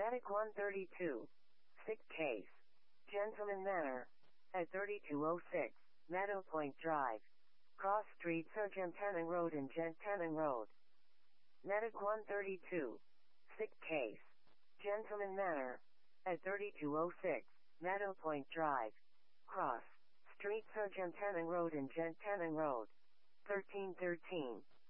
Medic 132. Sick case. Gentleman Manor. At 3206, Meadow Point Drive. Cross Street Sergeant Tanning Road and Gent Tanning Road. Medic 132. Sick case. Gentleman Manor. At 3206, Meadow Point Drive. Cross Street Sergeant Tanning Road and Gent Tanning Road. 1313.